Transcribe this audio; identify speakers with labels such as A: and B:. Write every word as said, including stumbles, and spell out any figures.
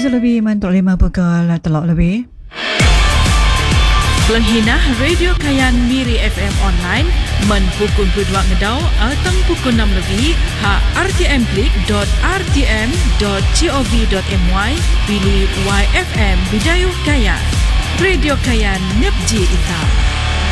A: lebih mantuk lima pekal telok lebih.
B: Pelenghinah Radio Kayan Miri F M online men pukul dua ngedau atau pukul enam lebih ha r t m klik dot r t m dot gov dot m y pilih Y F M Bidayuh Kayan. Radio Kayan Nepji Ita.